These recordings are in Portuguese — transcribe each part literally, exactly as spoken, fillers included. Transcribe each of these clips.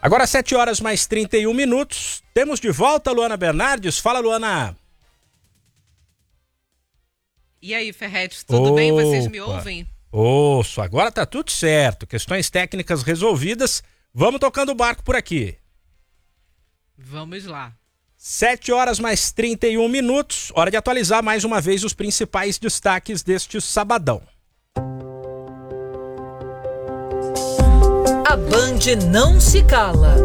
Agora sete horas mais trinta e um minutos. Temos de volta a Luana Bernardes. Fala, Luana. E aí, Ferretti, tudo Opa. bem? Vocês me ouvem? Ouço, agora tá tudo certo. Questões técnicas resolvidas. Vamos tocando o barco por aqui. Vamos lá. sete horas mais trinta e um minutos. Hora de atualizar mais uma vez os principais destaques deste sabadão. A Band não se cala.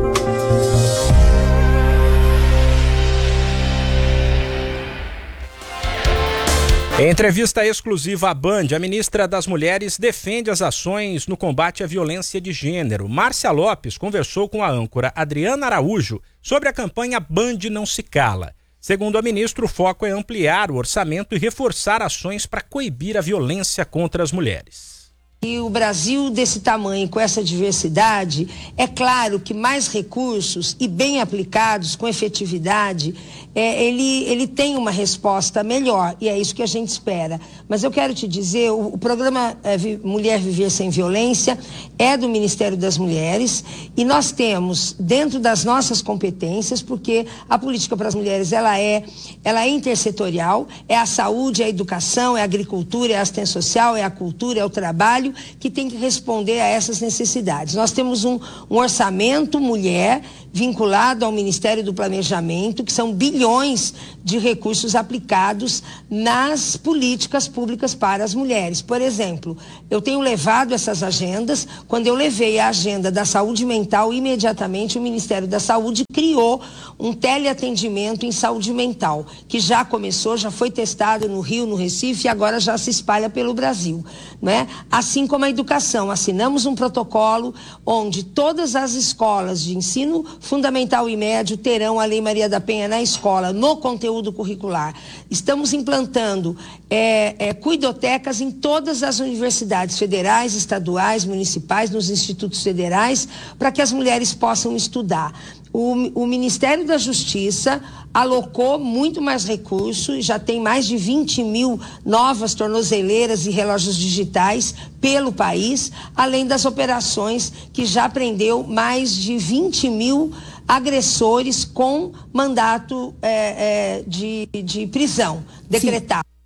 Em entrevista exclusiva à Band, a ministra das Mulheres defende as ações no combate à violência de gênero. Márcia Lopes conversou com a âncora Adriana Araújo sobre a campanha Band Não Se Cala. Segundo a ministra, o foco é ampliar o orçamento e reforçar ações para coibir a violência contra as mulheres. E o Brasil desse tamanho, com essa diversidade, é claro que mais recursos e bem aplicados, com efetividade, é, ele, ele tem uma resposta melhor, e é isso que a gente espera. Mas eu quero te dizer, o, o programa é, Mulher Viver Sem Violência é do Ministério das Mulheres, e nós temos, dentro das nossas competências, porque a política para as mulheres ela é, ela é intersetorial, é a saúde, é a educação, é a agricultura, é a assistência social, é a cultura, é o trabalho, que tem que responder a essas necessidades. Nós temos um, um orçamento mulher vinculado ao Ministério do Planejamento, que são bilhões de recursos aplicados nas políticas públicas para as mulheres. Por exemplo, eu tenho levado essas agendas. Quando eu levei a agenda da saúde mental, imediatamente o Ministério da Saúde criou um teleatendimento em saúde mental, que já começou, já foi testado no Rio, no Recife, e agora já se espalha pelo Brasil, né? Assim como a educação, assinamos um protocolo onde todas as escolas de ensino fundamental e médio terão a Lei Maria da Penha na escola, no conteúdo curricular. Estamos implantando é, é, cuidotecas em todas as universidades federais, estaduais, municipais, nos institutos federais, para que as mulheres possam estudar. O, o Ministério da Justiça alocou muito mais recursos, já tem mais de vinte mil novas tornozeleiras e relógios digitais pelo país, além das operações que já prendeu mais de vinte mil agressores com mandato é, é, de, de prisão decretado. Sim.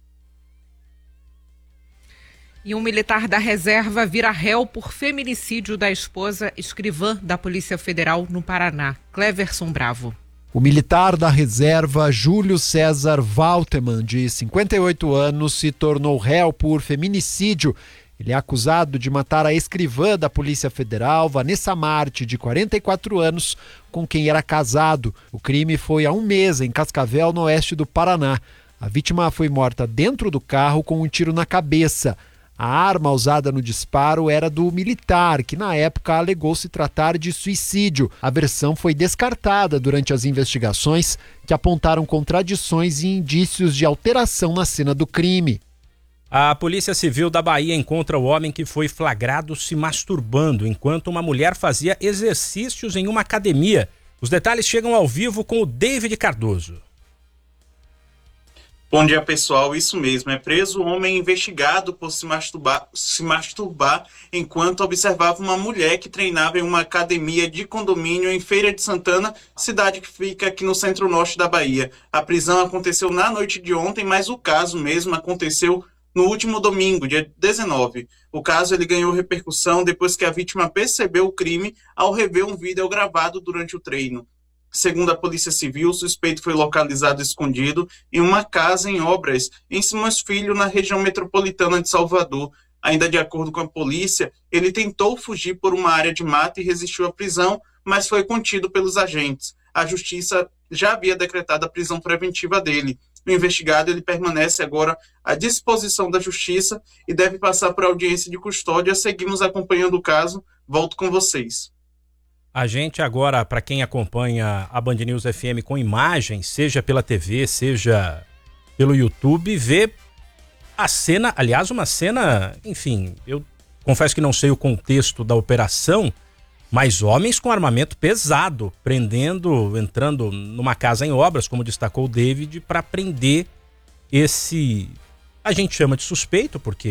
E um militar da reserva vira réu por feminicídio da esposa escrivã da Polícia Federal no Paraná. Cleverson Bravo. O militar da reserva Júlio César Walterman, de cinquenta e oito anos, se tornou réu por feminicídio. Ele é acusado de matar a escrivã da Polícia Federal, Vanessa Marte, de quarenta e quatro anos, com quem era casado. O crime foi há um mês em Cascavel, no oeste do Paraná. A vítima foi morta dentro do carro com um tiro na cabeça. A arma usada no disparo era do militar, que na época alegou se tratar de suicídio. A versão foi descartada durante as investigações, que apontaram contradições e indícios de alteração na cena do crime. A Polícia Civil da Bahia encontra o homem que foi flagrado se masturbando enquanto uma mulher fazia exercícios em uma academia. Os detalhes chegam ao vivo com o David Cardoso. Bom dia, pessoal. Isso mesmo. É preso um homem investigado por se masturbar, se masturbar enquanto observava uma mulher que treinava em uma academia de condomínio em Feira de Santana, cidade que fica aqui no centro-norte da Bahia. A prisão aconteceu na noite de ontem, mas o caso mesmo aconteceu no último domingo, dia dezenove. O caso ele ganhou repercussão depois que a vítima percebeu o crime ao rever um vídeo gravado durante o treino. Segundo a Polícia Civil, o suspeito foi localizado escondido em uma casa em obras em Simões Filho, na região metropolitana de Salvador. Ainda de acordo com a polícia, ele tentou fugir por uma área de mata e resistiu à prisão, mas foi contido pelos agentes. A justiça já havia decretado a prisão preventiva dele. O investigado ele permanece agora à disposição da justiça e deve passar por audiência de custódia. Seguimos acompanhando o caso. Volto com vocês. A gente agora, para quem acompanha a Band News F M com imagens, seja pela T V, seja pelo YouTube, vê a cena, aliás, uma cena, enfim, eu confesso que não sei o contexto da operação, mas homens com armamento pesado, prendendo, entrando numa casa em obras, como destacou o David, para prender esse, a gente chama de suspeito, porque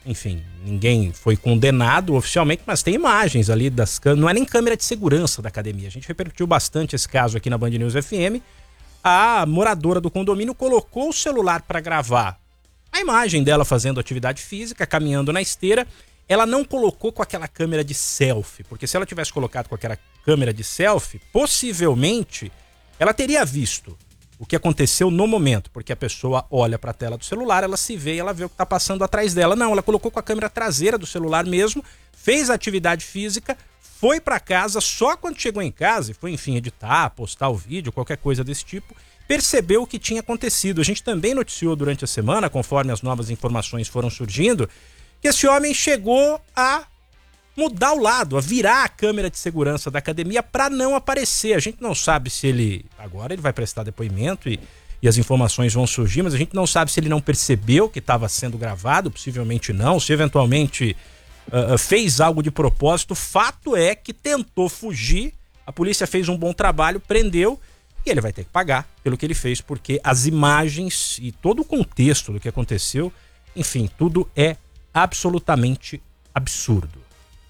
enfim, ninguém foi condenado oficialmente, mas tem imagens ali das câmeras, não é nem câmera de segurança da academia. A gente repercutiu bastante esse caso aqui na Band News F M. A moradora do condomínio colocou o celular para gravar a imagem dela fazendo atividade física, caminhando na esteira. Ela não colocou com aquela câmera de selfie, porque se ela tivesse colocado com aquela câmera de selfie, possivelmente ela teria visto o que aconteceu no momento, porque a pessoa olha para a tela do celular, ela se vê e ela vê o que está passando atrás dela. Não, ela colocou com a câmera traseira do celular mesmo, fez a atividade física, foi para casa, só quando chegou em casa e foi, enfim, editar, postar o vídeo, qualquer coisa desse tipo, percebeu o que tinha acontecido. A gente também noticiou durante a semana, conforme as novas informações foram surgindo, que esse homem chegou a mudar o lado, a virar a câmera de segurança da academia para não aparecer. A gente não sabe se ele... Agora ele vai prestar depoimento e, e as informações vão surgir, mas a gente não sabe se ele não percebeu que estava sendo gravado, possivelmente não, se eventualmente uh, fez algo de propósito. Fato é que tentou fugir, a polícia fez um bom trabalho, prendeu e ele vai ter que pagar pelo que ele fez, porque as imagens e todo o contexto do que aconteceu, enfim, tudo é absolutamente absurdo.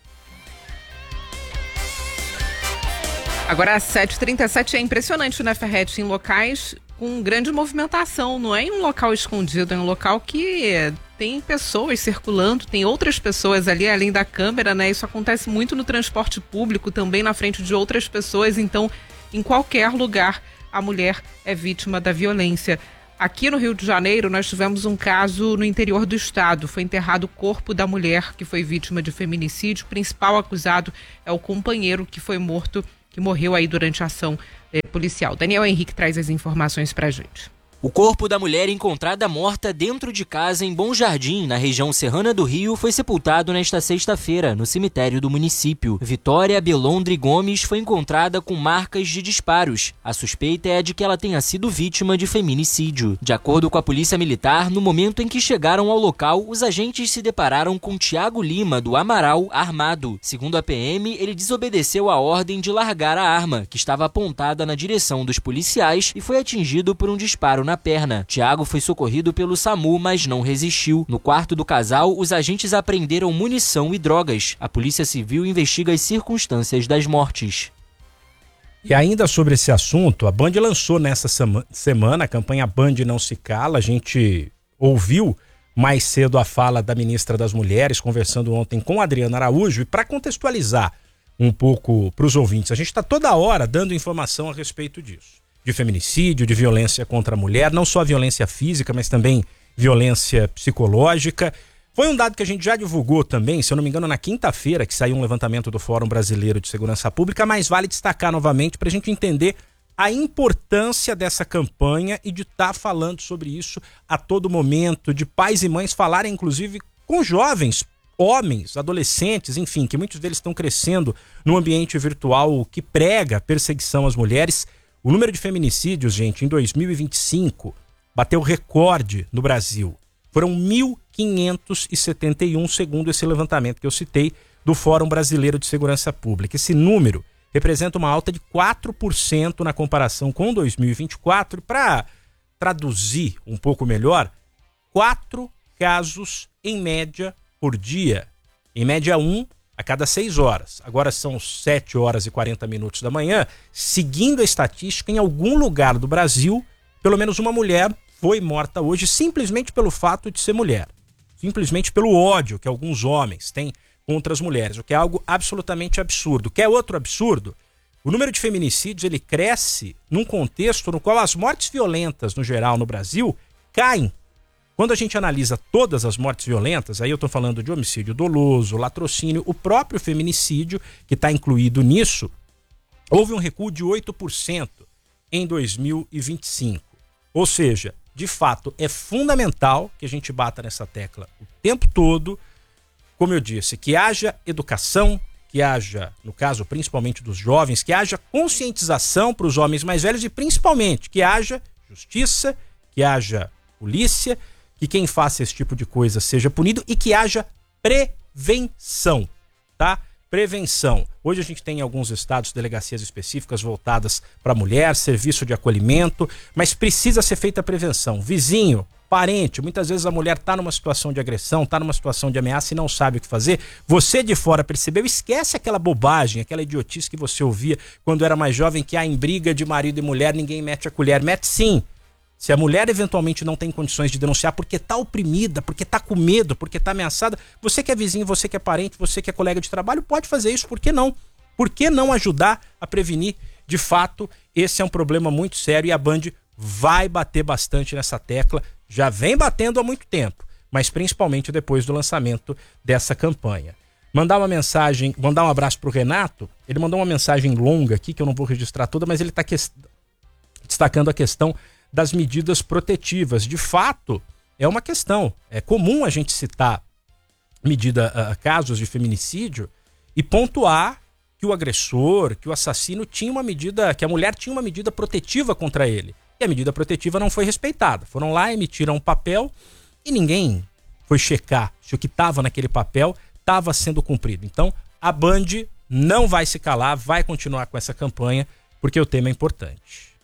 Agora, às sete e trinta e sete, é impressionante, né, Ferretti? Em locais com grande movimentação. Não é em um local escondido, é um local que tem pessoas circulando, tem outras pessoas ali, além da câmera, né? Isso acontece muito no transporte público, também na frente de outras pessoas. Então, em qualquer lugar, a mulher é vítima da violência. Aqui no Rio de Janeiro, nós tivemos um caso no interior do estado. Foi enterrado o corpo da mulher que foi vítima de feminicídio. O principal acusado é o companheiro que foi morto, que morreu aí durante a ação eh, policial. Daniel Henrique traz as informações pra gente. O corpo da mulher encontrada morta dentro de casa em Bom Jardim, na região serrana do Rio, foi sepultado nesta sexta-feira, no cemitério do município. Vitória Belondre Gomes foi encontrada com marcas de disparos. A suspeita é de que ela tenha sido vítima de feminicídio. De acordo com a Polícia Militar, no momento em que chegaram ao local, os agentes se depararam com Tiago Lima, do Amaral, armado. Segundo a P M, ele desobedeceu a ordem de largar a arma, que estava apontada na direção dos policiais, e foi atingido por um disparo na perna. Tiago foi socorrido pelo SAMU, mas não resistiu. No quarto do casal, os agentes apreenderam munição e drogas. A Polícia Civil investiga as circunstâncias das mortes. E ainda sobre esse assunto, a Band lançou nessa semana a campanha Band Não Se Cala. A gente ouviu mais cedo a fala da ministra das Mulheres, conversando ontem com a Adriana Araújo, e para contextualizar um pouco para os ouvintes, a gente está toda hora dando informação a respeito disso. De feminicídio, de violência contra a mulher, não só violência física, mas também violência psicológica. Foi um dado que a gente já divulgou também, se eu não me engano, na quinta-feira, que saiu um levantamento do Fórum Brasileiro de Segurança Pública, mas vale destacar novamente para a gente entender a importância dessa campanha e de estar tá falando sobre isso a todo momento, de pais e mães falarem, inclusive, com jovens, homens, adolescentes, enfim, que muitos deles estão crescendo num ambiente virtual que prega perseguição às mulheres. O número de feminicídios, gente, em dois mil e vinte e cinco, bateu recorde no Brasil. Foram mil quinhentos e setenta e um, segundo esse levantamento que eu citei, do Fórum Brasileiro de Segurança Pública. Esse número representa uma alta de quatro por cento na comparação com dois mil e vinte e quatro. Para traduzir um pouco melhor, quatro casos em média por dia. Em média, um a cada seis horas. Agora são sete horas e quarenta minutos da manhã. Seguindo a estatística, em algum lugar do Brasil, pelo menos uma mulher foi morta hoje simplesmente pelo fato de ser mulher. Simplesmente pelo ódio que alguns homens têm contra as mulheres, o que é algo absolutamente absurdo. Quer outro absurdo? O número de feminicídios ele cresce num contexto no qual as mortes violentas, no geral, no Brasil, caem. Quando a gente analisa todas as mortes violentas, aí eu estou falando de homicídio doloso, latrocínio, o próprio feminicídio, que está incluído nisso, houve um recuo de oito por cento em dois mil e vinte e cinco. Ou seja, de fato, é fundamental que a gente bata nessa tecla o tempo todo, como eu disse, que haja educação, que haja, no caso principalmente dos jovens, que haja conscientização para os homens mais velhos e principalmente que haja justiça, que haja polícia, que quem faça esse tipo de coisa seja punido e que haja prevenção, tá? prevenção. Hoje a gente tem em alguns estados delegacias específicas voltadas para a mulher, serviço de acolhimento, mas precisa ser feita a prevenção. Vizinho, parente, muitas vezes a mulher está numa situação de agressão, está numa situação de ameaça e não sabe o que fazer. Você de fora percebeu, esquece aquela bobagem, aquela idiotice que você ouvia quando era mais jovem, que ah, em briga de marido e mulher ninguém mete a colher. Mete sim. Se a mulher eventualmente não tem condições de denunciar porque está oprimida, porque está com medo, porque está ameaçada, você que é vizinho, você que é parente, você que é colega de trabalho, pode fazer isso, por que não? Por que não ajudar a prevenir? De fato, esse é um problema muito sério e a Band vai bater bastante nessa tecla, já vem batendo há muito tempo, mas principalmente depois do lançamento dessa campanha. Mandar uma mensagem, mandar um abraço pro Renato, ele mandou uma mensagem longa aqui, que eu não vou registrar toda, mas ele está que... destacando a questão das medidas protetivas. De fato, é uma questão. É comum a gente citar medida, uh, casos de feminicídio e pontuar que o agressor, que o assassino tinha uma medida, que a mulher tinha uma medida protetiva contra ele. E a medida protetiva não foi respeitada. Foram lá, emitiram um papel e ninguém foi checar se o que estava naquele papel estava sendo cumprido. Então, a Band não vai se calar, vai continuar com essa campanha, porque o tema é importante.